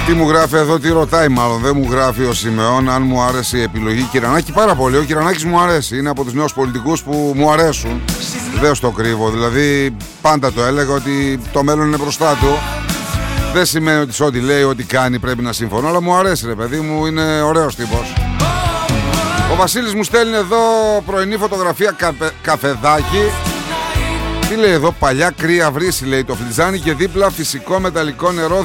Τι μου γράφει εδώ, τι ρωτάει μάλλον. Δεν μου γράφει ο Σιμεών αν μου άρεσε η επιλογή Κυρανάκη. Πάρα πολύ, ο Κυρανάκης μου αρέσει. Είναι από τους νέους πολιτικούς που μου αρέσουν. Δεν στο κρύβω. Δηλαδή πάντα το έλεγα ότι το μέλλον είναι μπροστά του. Δεν σημαίνει ότι σε ό,τι λέει, ό,τι κάνει πρέπει να συμφωνώ. Αλλά μου αρέσει ρε παιδί μου, είναι ωραίος τύπος. Ο Βασίλης μου στέλνει εδώ πρωινή φωτογραφία καφεδάκι. Τι λέει εδώ, παλιά κρύα βρύση λέει το φλιτζάνι και δίπλα φυσικό μεταλλικό νερό